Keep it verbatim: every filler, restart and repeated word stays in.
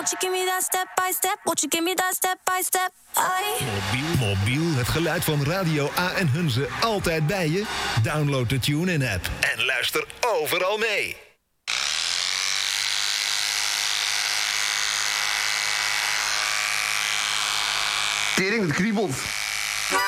Won't you give me that step by step? Won't you give me that step by step? I... Mobiel, mobiel, het geluid van Radio A en Hunze altijd bij je? Download de TuneIn-app en luister overal mee. Tering, het kriebelt.